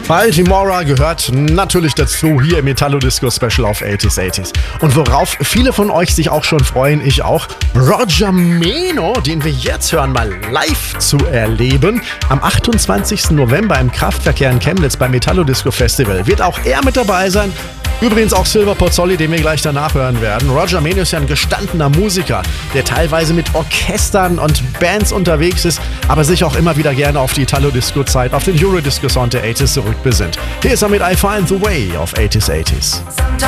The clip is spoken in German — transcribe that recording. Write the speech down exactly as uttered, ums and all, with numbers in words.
Baltimora gehört natürlich dazu hier im Italo-Disco-Special auf achtziger achtziger. Und worauf viele von euch sich auch schon freuen, ich auch, Roger Meno, den wir jetzt hören, mal live zu erleben. Am achtundzwanzigsten November im Kraftverkehr in Chemnitz beim Italo-Disco-Festival wird auch er mit dabei sein. Übrigens auch Silver Pozzoli, den wir gleich danach hören werden. Roger Meno ist ja ein gestandener Musiker, der teilweise mit Orchestern und Bands unterwegs ist, aber sich auch immer wieder gerne auf die Italo-Disco-Zeit, auf den Eurodisco-Sound der achtziger zurückbesinnt. Hier ist er mit I Find the Way auf achtziger achtziger.